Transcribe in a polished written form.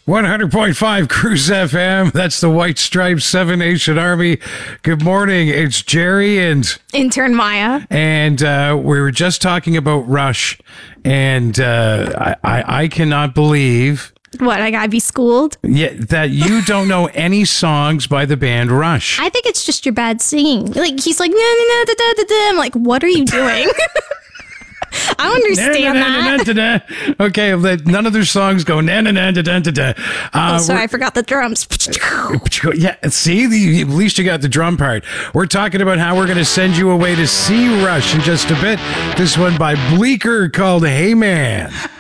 100.5 Cruise FM. That's the White Stripes 7 Nation Army. Good morning. It's Jerry and intern Maya. And we were just talking about Rush. And I cannot believe... What, I gotta be schooled? Yeah, that you don't know any songs by the band Rush. I think it's just your bad singing. Like, he's like, no, no, no, da, da, da, da. I'm like, what are you doing? I don't understand that. Okay, none of their songs go na na na da da da da. Oh, sorry, I forgot the drums. Yeah, see, at least you got the drum part. We're talking about how we're going to send you away to see Rush in just a bit. This one by Bleecker called Hey Man.